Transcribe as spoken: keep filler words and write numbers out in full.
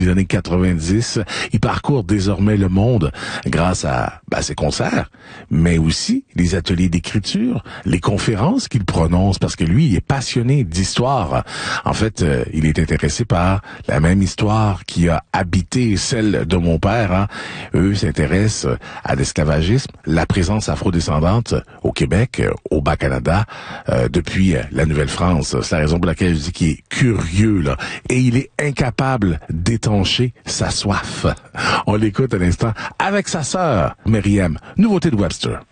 des années quatre-vingt-dix. Il parcourt désormais le monde grâce à bah, ses concerts, mais aussi les ateliers d'écriture, les conférences qu'il prononce, parce que lui, il est passionné d'histoire. En fait, euh, il est intéressé par la même histoire qui a habité celle de mon père. Hein. Eux s'intéressent à l'esclavagisme, la présence afrodescendante au Québec, au Bas-Canada, euh, depuis la Nouvelle-France. C'est la raison pour laquelle je dis qu'il est curieux, là. Et il est incapable d'étendre sa soif. On l'écoute à l'instant avec sa sœur, Myriam. Nouveauté de Webster.